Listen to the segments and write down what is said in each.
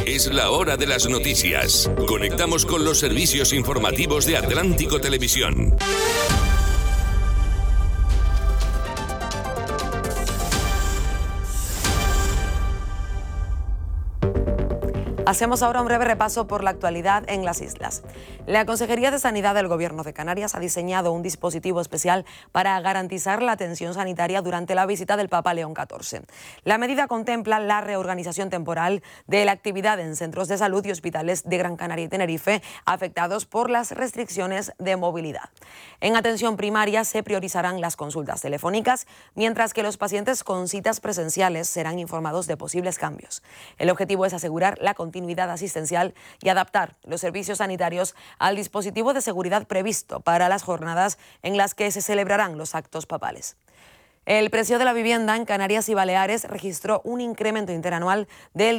Es la hora de las noticias. Conectamos con los servicios informativos de Atlántico Televisión. Hacemos ahora un breve repaso por la actualidad en las islas. La Consejería de Sanidad del Gobierno de Canarias ha diseñado un dispositivo especial para garantizar la atención sanitaria durante la visita del Papa León XIV. La medida contempla la reorganización temporal de la actividad en centros de salud y hospitales de Gran Canaria y Tenerife afectados por las restricciones de movilidad. En atención primaria se priorizarán las consultas telefónicas, mientras que los pacientes con citas presenciales serán informados de posibles cambios. El objetivo es asegurar la continuidad asistencial y adaptar los servicios sanitarios al dispositivo de seguridad previsto para las jornadas en las que se celebrarán los actos papales. El precio de la vivienda en Canarias y Baleares registró un incremento interanual del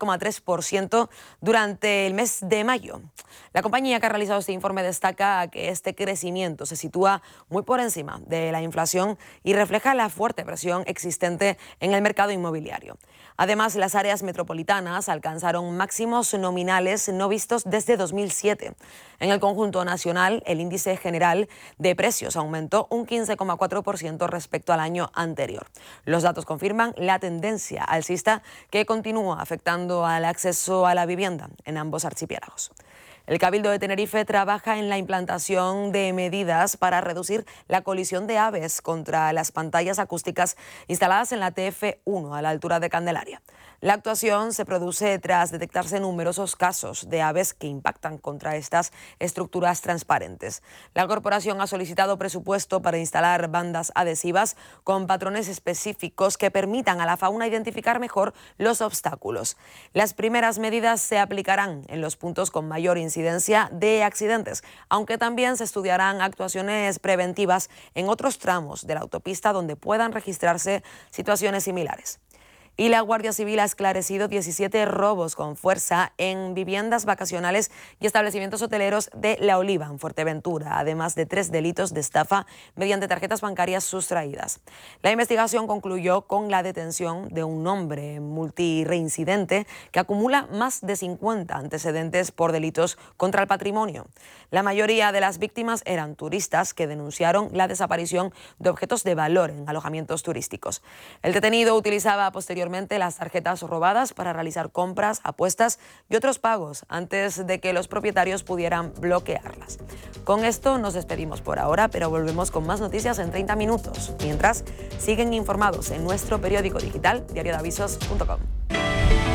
19,3% durante el mes de mayo. La compañía que ha realizado este informe destaca que este crecimiento se sitúa muy por encima de la inflación y refleja la fuerte presión existente en el mercado inmobiliario. Además, las áreas metropolitanas alcanzaron máximos nominales no vistos desde 2007. En el conjunto nacional, el índice general de precios aumentó un 15,4% respecto al año anterior. Los datos confirman la tendencia alcista que continúa afectando al acceso a la vivienda en ambos archipiélagos. El Cabildo de Tenerife trabaja en la implantación de medidas para reducir la colisión de aves contra las pantallas acústicas instaladas en la TF1 a la altura de Candelaria. La actuación se produce tras detectarse numerosos casos de aves que impactan contra estas estructuras transparentes. La corporación ha solicitado presupuesto para instalar bandas adhesivas con patrones específicos que permitan a la fauna identificar mejor los obstáculos. Las primeras medidas se aplicarán en los puntos con mayor incidencia de accidentes, aunque también se estudiarán actuaciones preventivas en otros tramos de la autopista donde puedan registrarse situaciones similares. Y la Guardia Civil ha esclarecido 17 robos con fuerza en viviendas vacacionales y establecimientos hoteleros de La Oliva, en Fuerteventura, además de 3 delitos de estafa mediante tarjetas bancarias sustraídas. La investigación concluyó con la detención de un hombre multireincidente que acumula más de 50 antecedentes por delitos contra el patrimonio. La mayoría de las víctimas eran turistas que denunciaron la desaparición de objetos de valor en alojamientos turísticos. El detenido utilizaba posteriormente las tarjetas robadas para realizar compras, apuestas y otros pagos antes de que los propietarios pudieran bloquearlas. Con esto nos despedimos por ahora, pero volvemos con más noticias en 30 minutos. Mientras, siguen informados en nuestro periódico digital diariodeavisos.com.